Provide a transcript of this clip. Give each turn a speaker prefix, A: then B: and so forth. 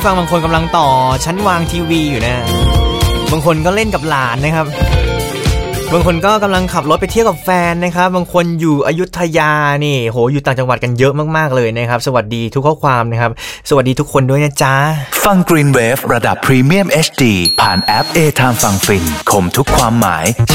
A: ฟังบางคนกำลังต่อชั้นวางทีวีอยู่นะบางคนก็เล่นกับหลานนะครับบางคนก็กำลังขับรถไปเที่ยวกับแฟนนะครับบางคนอยู่อยุธยานี่โหอยู่ต่างจังหวัดกันเยอะมากๆเลยนะครับสวัสดีทุกข้อความนะครับสวัสดีทุกคนด้วยนะจ๊ะ
B: ฟัง Green Wave ระดับ Premium HD ผ่านแอป A Time ฟังฟินคมทุกความหมาย